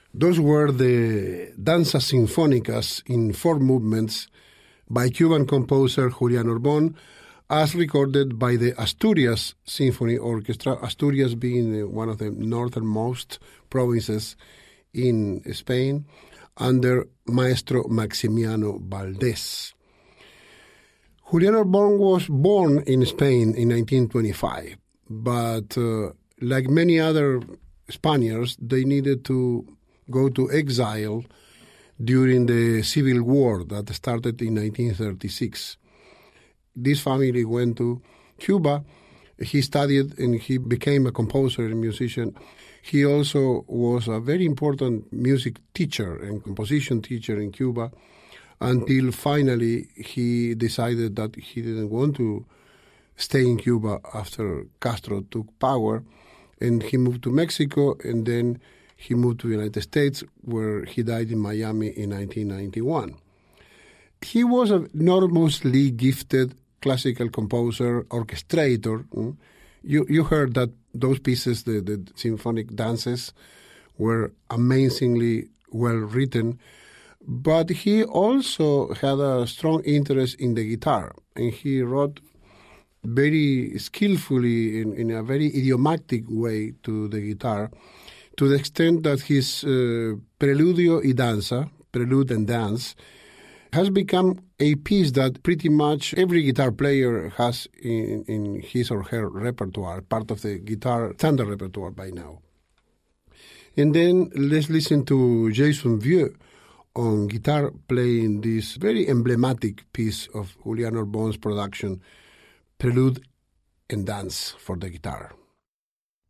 Those were the Danzas Sinfónicas in 4 movements by Cuban composer Julián Orbón, as recorded by the Asturias Symphony Orchestra, Asturias being one of the northernmost provinces in Spain, under Maestro Maximiano Valdés. Julián Orbón was born in Spain in 1925, but like many other Spaniards, they needed to go to exile during the Civil War that started in 1936. This family went to Cuba. He studied and he became a composer and musician. He also was a very important music teacher and composition teacher in Cuba until finally he decided that he didn't want to stay in Cuba after Castro took power, and he moved to Mexico, and then he moved to the United States, where he died in Miami in 1991. He was an enormously gifted classical composer, orchestrator. You heard that those pieces, the symphonic dances, were amazingly well written, but he also had a strong interest in the guitar, and he wrote very skillfully in a very idiomatic way to the guitar, to the extent that his Preludio y Danza, Prelude and Dance, has become a piece that pretty much every guitar player has in his or her repertoire, part of the guitar standard repertoire by now. And then let's listen to Jason Vieux on guitar playing this very emblematic piece of Julián Orbón's production, Prelude and Dance for the guitar.